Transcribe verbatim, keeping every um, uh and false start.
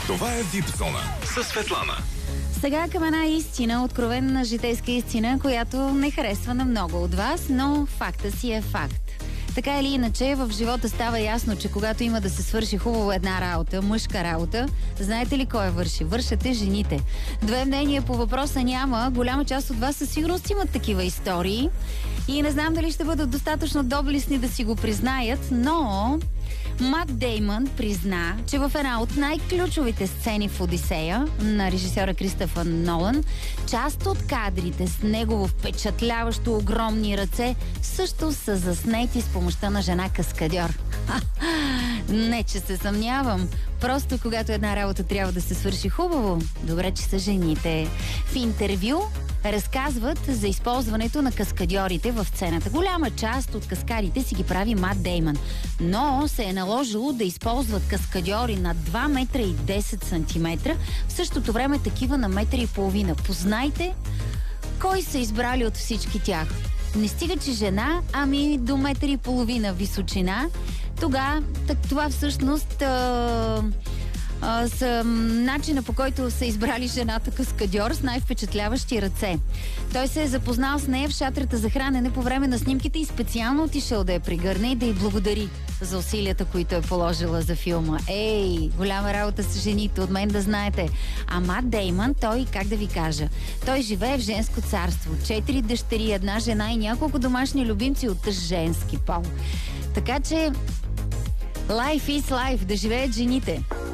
Това е Вип зона със Светлана. Сега към една истина, откровенна житейска истина, която не харесва на много от вас, но факта си е факт. Така или иначе, в живота става ясно, че когато има да се свърши хубаво една работа, мъжка работа, знаете ли кой я върши? Вършате жените. Две мнения по въпроса няма. Голяма част от вас със сигурност имат такива истории. И не знам дали ще бъдат достатъчно доблестни да си го признаят, но Мат Деймън призна, че в една от най-ключовите сцени в Одисея на режисьора Кристофър Нолан, част от кадрите с негово впечатляващо огромни ръце също са заснети с помощта на жена каскадьор. Не, че се съмнявам. Просто когато една работа трябва да се свърши хубаво, добре, че са жените. В интервю разказват за използването на каскадьорите в сцената. Голяма част от каскадите си ги прави Мат Деймън, но се е наложило да използват каскадьори на два метра и десет сантиметра, в същото време такива на метър и половина. Познайте кой са избрали от всички тях. Не стига, че жена, ами до метър и половина височина. Тога, това всъщност а, а, с начина, по който са избрали жената каскадьор с най-впечатляващи ръце. Той се е запознал с нея в шатрата за хранене по време на снимките и специално отишъл да я пригърне и да й благодари за усилията, които е положила за филма. Ей, голяма работа с жените, от мен да знаете. А Мат Деймън, той, как да ви кажа, той живее в женско царство. Четири дъщери, една жена и няколко домашни любимци от женски пол. Така че, life is life, да живеят жените.